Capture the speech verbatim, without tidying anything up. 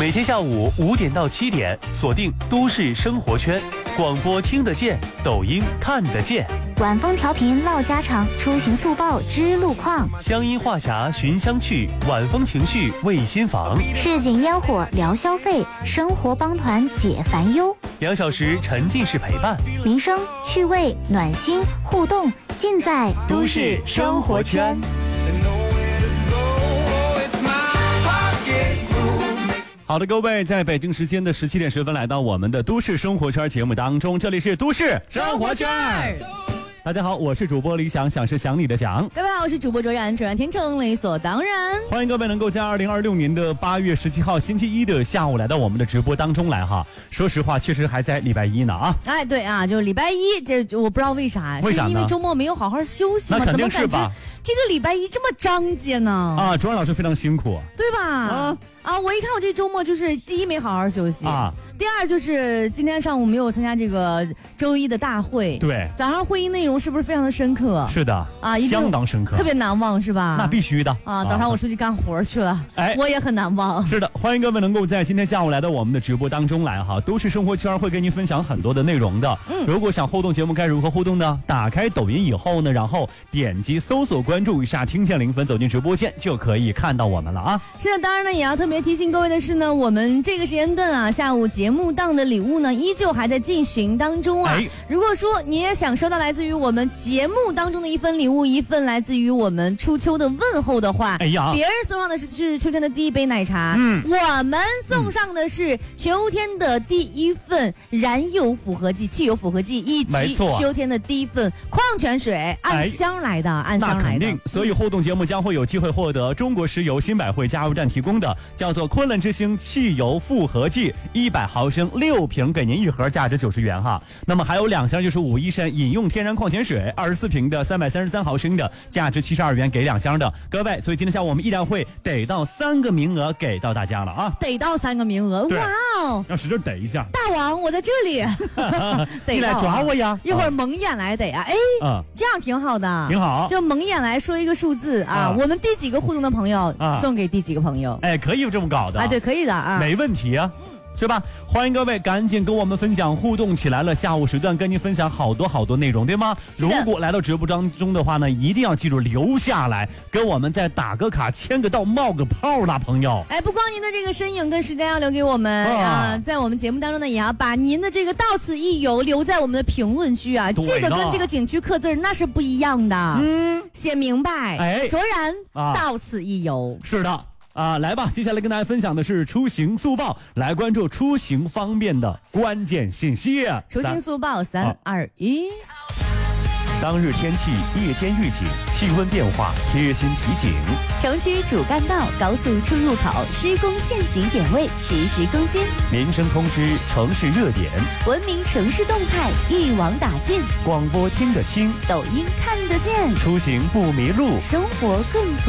每天下午五点到七点，锁定都市生活圈，广播听得见，抖音看得见。 晚风调频唠家常，出行速报知路况， 乡音话匣寻香趣，晚风情绪慰心房， 市井烟火聊消费，生活帮团解烦忧。 两小时沉浸式陪伴， 民生趣味暖心互动，尽在都市生活圈。好的，各位，在北京时间的十七点十分，来到我们的都市生活圈节目当中，这里是都市生活圈。大家好，我是主播李想，想是想你的想。 各位好，我是主播卓然，卓然天成，理所当然。 欢迎各位能够在二零二六年的八月十七号星期一的下午来到我们的直播当中来哈。说实话，确实还在礼拜一呢啊。 哎，对啊，就是礼拜一，这我不知道为啥， 为啥呢？ 是因为周末没有好好休息吗？ 那肯定是吧。 怎么感觉这个礼拜一这么张节呢？ 啊，卓然老师非常辛苦， 对吧？啊啊！我一看我这周末就是第一没好好休息啊。第二就是今天上午没有参加这个周一的大会， 对， 早上会议内容是不是非常的深刻？ 是的啊，相当深刻， 特别难忘是吧？ 那必须的啊！早上我出去干活去了，哎，我也很难忘。 是的，欢迎各位能够在今天下午来到我们的直播当中来哈，都市生活圈会跟您分享很多的内容的。嗯，如果想互动节目该如何互动呢？打开抖音以后呢，然后点击搜索关注一下，听见零分走进直播间就可以看到我们了啊。 是的，当然呢，也要特别提醒各位的是呢，我们这个时间段啊，下午节目档的礼物呢，依旧还在进行当中啊。哎、如果说你也想收到来自于我们节目当中的一份礼物，一份来自于我们初秋的问候的话，哎呀，别人送上的是是秋天的第一杯奶茶，嗯，我们送上的是秋天的第一份燃油复合剂、汽油复合剂，以及秋天的第一份矿泉水，按箱来的，按箱来的。 那肯定，所以互动节目将会有机会获得中国石油新百汇加油站提供的叫做昆仑之星汽油复合剂一百毫升六瓶，给您一盒，价值九十元哈。那么还有两箱就是武夷山饮用天然矿泉水二十四瓶的三百三十三毫升的，价值七十二元，给两箱的各位。所以今天下午我们依然会逮到三个名额给到大家了啊！ 逮到三个名额，哇哦！ 要使劲逮一下， 大王，我在这里， 你来抓我呀！ 一会儿蒙眼来逮啊！哎，嗯，这样挺好的， 挺好。 就蒙眼来说一个数字啊，我们第几个互动的朋友送给第几个朋友？ 哎，可以有这么搞的啊？对，可以的啊， 没问题啊。是吧？欢迎各位赶紧跟我们分享互动起来了，下午时段跟您分享好多好多内容，对吗？如果来到直播当中的话呢，一定要记住留下来，跟我们再打个卡、签个到、冒个泡啦，朋友。 哎，不光您的这个身影跟时间要留给我们啊、呃，在我们节目当中呢，也要把您的这个到此一游留在我们的评论区啊，这个跟这个景区刻字那是不一样的，嗯，写明白，哎，卓然、啊、到此一游， 是的。啊，来吧！接下来跟大家分享的是出行速报，来关注出行方面的关键信息。 出行速报，三二一。 当日天气、夜间预警、气温变化，贴心提醒。 城区主干道、高速出入口施工限行点位实时更新。 民生通知、城市热点， 文明城市动态一网打尽。 广播听得清， 抖音看得见。 出行不迷路， 生活更